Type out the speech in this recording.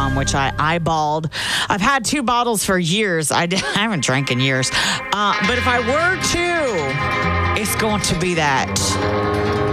which I eyeballed. I've had 2 bottles for years. I haven't drank in years. But if I were to, it's going to be that